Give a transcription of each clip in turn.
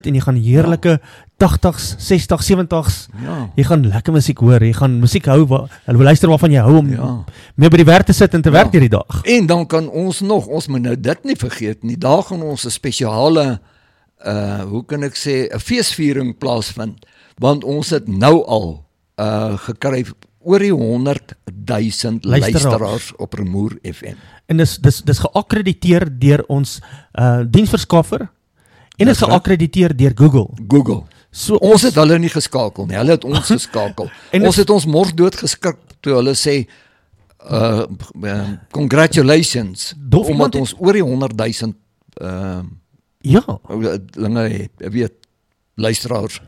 en jy gaan heerlike 80s, 60s, 70s, jy gaan lekker musiek hoor, jy gaan musiek hou, luister waarvan jy hou om meer by die werk te sit en te werk hierdie dag. En dan kan ons moet nou dit nie vergeet nie, daar gaan ons 'n spesiale, hoe kan ek sê, 'n feesviering plaasvind, want ons het nou al gekry oor die 100,000 luisteraars op Rumoer FM. En dis geakkrediteer deur ons diensverskaffer en is geakkrediteer deur Google. So ons het hulle nie geskakel nie, hulle het ons geskakel. Ons het ons mors dood geskrik toe hulle sê congratulations, omdat ons oor die 100,000 luisteraars.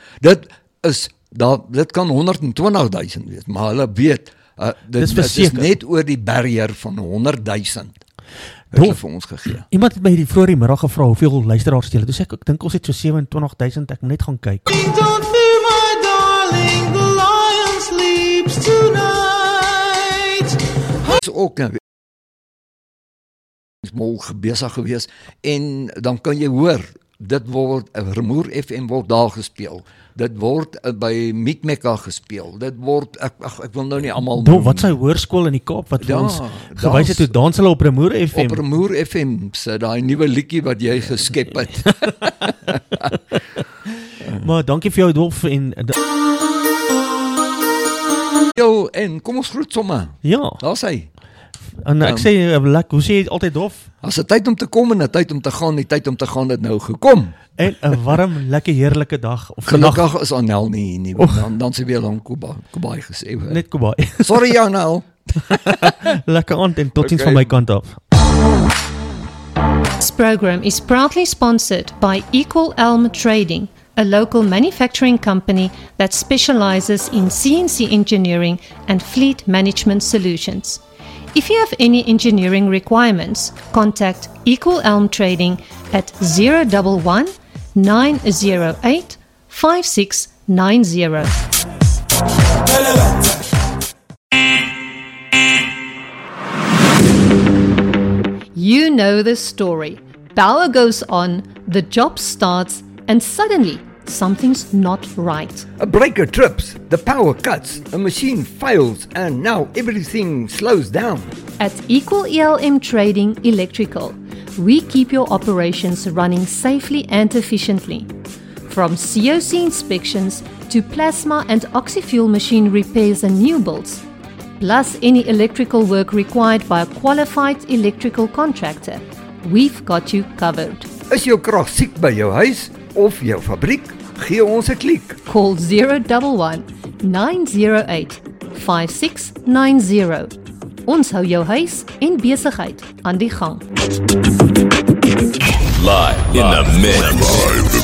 Dit kan 120,000 wees, maar hulle weet, dit is net oor die barrier van 100,000 het vir ons gegee. Iemand het my die vroeër die middag gevra hoeveel luisteraars jy het. Toe sê ek dink ons het so 27,000, ek moet net gaan kyk. Don't fear my darling, the lion sleeps tonight. Dit is ook mal besig gewees, en dan kan jy hoor, dit word, Rumoer FM word daar gespeel, dit word by Mikmekka gespeel, dit word, ek wil nou nie allemaal noem. Wat sy hoërskool in die Kaap, wat ons gewys het, hoe dans hulle op Rumoer FM? Op Rumoer FM, so die nuwe liedjie wat jy geskep het. Maar dankie vir jou Dolf, en kom ons groet somme. Ja. Daar is hy. En ek sê, hoe sê jy altyd Dolf? As 'n tyd om te kom en 'n tyd om te gaan, die tyd om te gaan het nou gekom. En 'n warm, lekker heerlike dag. Gelukkig is Anel nie nie, dan sê weer lang Kobai gesê. Net Kobai. Sorry Anel. Lekker aand en totiens van my kant af. This program is proudly sponsored by Equal Elm Trading, a local manufacturing company that specializes in CNC engineering and fleet management solutions. If you have any engineering requirements, contact Equal Elm Trading at 011 908 5690. You know the story. Power goes on, the job starts, and suddenly something's not right. A breaker trips, the power cuts, a machine fails, and now everything slows down. At Equal ELM Trading Electrical, we keep your operations running safely and efficiently. From COC inspections to plasma and oxy-fuel machine repairs and new builds, plus any electrical work required by a qualified electrical contractor, we've got you covered. Is jou krag siek by jou huis of jou fabriek? Gee ons 'n klik. Call 011 908 5690. Ons hou jou huis en besigheid aan die gang. Live in the mix.